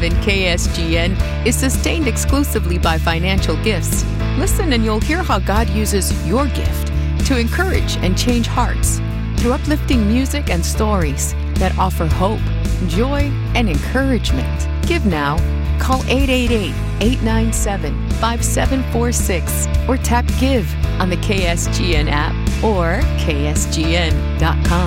97 KSGN is sustained exclusively by financial gifts. Listen and you'll hear how God uses your gift to encourage and change hearts through uplifting music and stories that offer hope, joy, and encouragement. Give now. Call 888-897-5746 or tap Give on the KSGN app or ksgn.com.